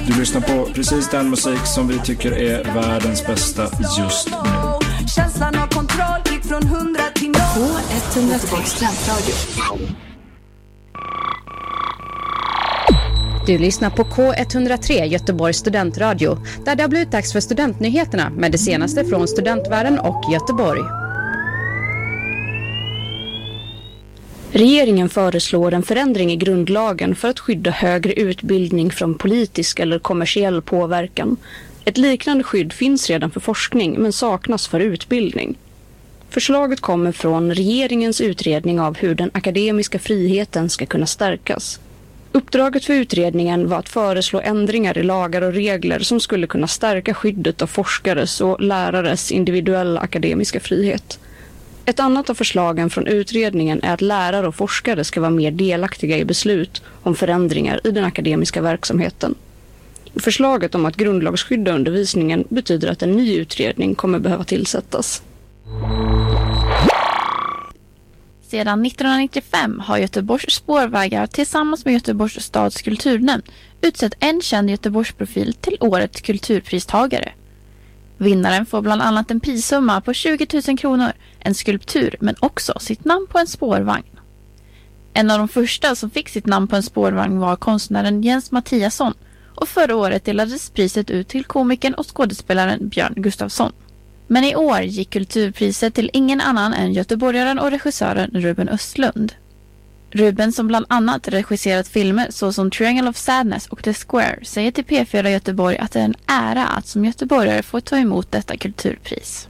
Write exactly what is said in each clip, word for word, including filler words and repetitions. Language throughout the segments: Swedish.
Du lyssnar på precis den musik som vi tycker är världens bästa just nu. Känslan av kontroll gick från hundra till noll. K ett noll tre Studentradio. Du lyssnar på K ett noll tre Göteborgs studentradio, där det har blivit dags för studentnyheterna med det senaste från studentvärlden och Göteborg. Regeringen föreslår en förändring i grundlagen för att skydda högre utbildning från politisk eller kommersiell påverkan. Ett liknande skydd finns redan för forskning men saknas för utbildning. Förslaget kommer från regeringens utredning av hur den akademiska friheten ska kunna stärkas. Uppdraget för utredningen var att föreslå ändringar i lagar och regler som skulle kunna stärka skyddet av forskares och lärares individuella akademiska frihet. Ett annat av förslagen från utredningen är att lärare och forskare ska vara mer delaktiga i beslut om förändringar i den akademiska verksamheten. Förslaget om att grundlagsskydda undervisningen betyder att en ny utredning kommer behöva tillsättas. Sedan nittonhundranittiofem har Göteborgs spårvägar tillsammans med Göteborgs stads kulturnämnd utsett en känd Göteborgsprofil till årets kulturpristagare. Vinnaren får bland annat en prissumma på tjugo tusen kronor, en skulptur men också sitt namn på en spårvagn. En av de första som fick sitt namn på en spårvagn var konstnären Jens Mattiasson, och förra året delades priset ut till komikern och skådespelaren Björn Gustafsson. Men i år gick kulturpriset till ingen annan än göteborgaren och regissören Ruben Östlund. Ruben, som bland annat regisserat filmer såsom Triangle of Sadness och The Square, säger till P fyra Göteborg att det är en ära att som göteborgare få ta emot detta kulturpris.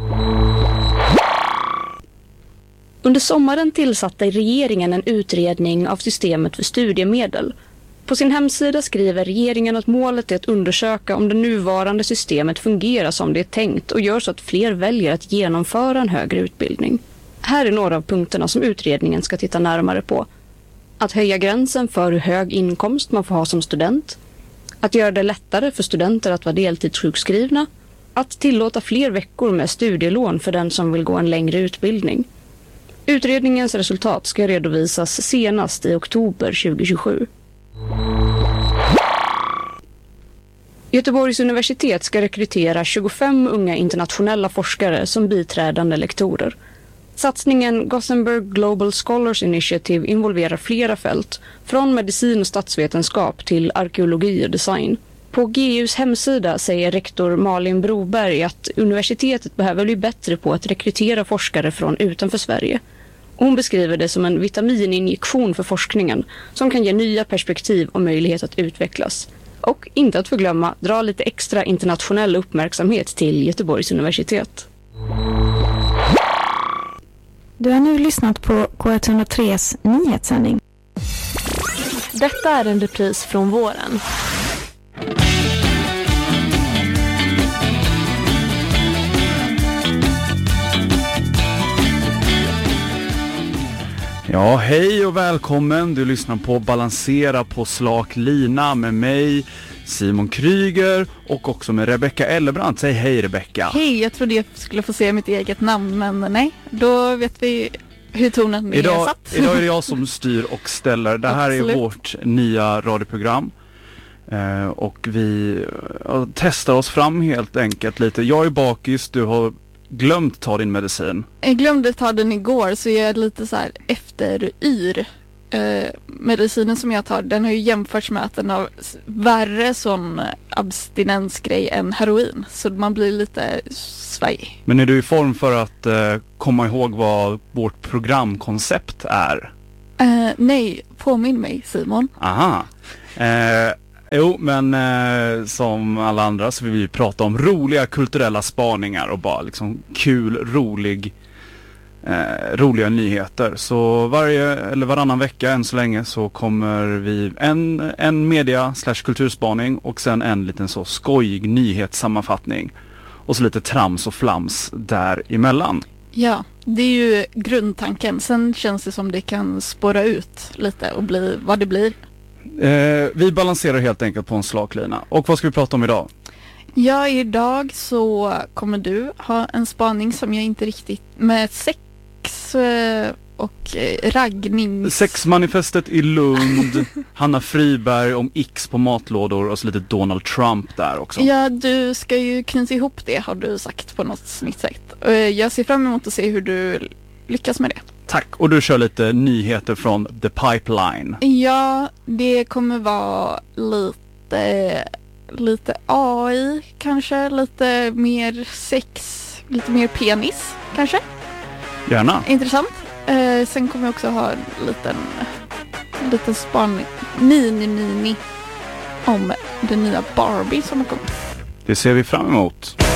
Under sommaren tillsatte regeringen en utredning av systemet för studiemedel. På sin hemsida skriver regeringen att målet är att undersöka om det nuvarande systemet fungerar som det är tänkt och gör så att fler väljer att genomföra en högre utbildning. Här är några av punkterna som utredningen ska titta närmare på. Att höja gränsen för hur hög inkomst man får ha som student. Att göra det lättare för studenter att vara deltidssjukskrivna. Att tillåta fler veckor med studielån för den som vill gå en längre utbildning. Utredningens resultat ska redovisas senast i oktober tjugohundratjugosju. Göteborgs universitet ska rekrytera tjugofem unga internationella forskare som biträdande lektorer. Satsningen Gothenburg Global Scholars Initiative involverar flera fält, från medicin och statsvetenskap till arkeologi och design. På G U:s hemsida säger rektor Malin Broberg att universitetet behöver bli bättre på att rekrytera forskare från utanför Sverige. Hon beskriver det som en vitamininjektion för forskningen som kan ge nya perspektiv och möjlighet att utvecklas. Och inte att förglömma, dra lite extra internationell uppmärksamhet till Göteborgs universitet. Du har nu lyssnat på K ett noll tres nyhetssändning. Detta är en repris från våren. Ja, hej och välkommen. Du lyssnar på Balansera på slak lina med mig, Simon Kryger, och också med Rebecca Ellebrant. Säg hej, Rebecca. Hej, jag trodde jag skulle få se mitt eget namn, men nej. Då vet vi hur tonen är idag, satt. Idag är det jag som styr och ställer. Det här Absolut. är vårt nya radioprogram. Eh, och vi eh, testar oss fram helt enkelt lite. Jag är bakis, du har glömt ta din medicin. Jag glömde ta den igår, så jag är lite så här efter yr. Eh, medicinen som jag tar, den har ju jämförts med att den har värre sån abstinensgrej än heroin. Så man blir lite svajig. Men är du i form för att eh, komma ihåg vad vårt programkoncept är? Eh, nej, påminn mig, Simon. Aha. Eh, jo, men eh, som alla andra så vill vi prata om roliga kulturella spaningar och bara liksom kul, rolig Eh, roliga nyheter. Så varje eller varannan vecka än så länge så kommer vi en, en media slash kulturspaning och sen en liten så skojig nyhetssammanfattning och så lite trams och flams däremellan. Ja, det är ju grundtanken. Sen känns det som det kan spåra ut lite och bli vad det blir. Eh, vi balanserar helt enkelt på en slaklina. Och vad ska vi prata om idag? Ja, idag så kommer du ha en spaning som jag inte riktigt med sex och eh, raggning. Sexmanifestet i Lund, Hanna Friberg om X på matlådor och så lite Donald Trump där också. Ja, du ska ju knyta ihop det, har du sagt på något snyggt sätt. Eh, jag ser fram emot att se hur du lyckas med det. Tack, och du kör lite nyheter från The Pipeline. Ja, det kommer vara lite, lite A I kanske, lite mer sex, lite mer penis kanske. Gärna. Intressant. Eh, sen kommer jag också ha en liten, en liten spaning, mini-mini om den nya Barbie som har kommit. Det ser vi fram emot.